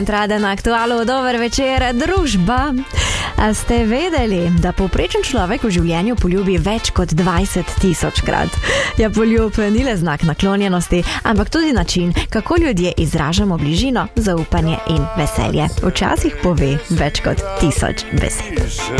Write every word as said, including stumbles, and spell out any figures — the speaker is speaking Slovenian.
Rade na aktualu, dober večer, družba. A ste vedeli, da povprečen človek v življenju poljubi več kot dvajset tisočkrat? Ja, poljub ni le znak naklonjenosti, ampak tudi način, kako ljudje izražamo bližino, zaupanje in veselje. Včasih pove več kot tisoč besed.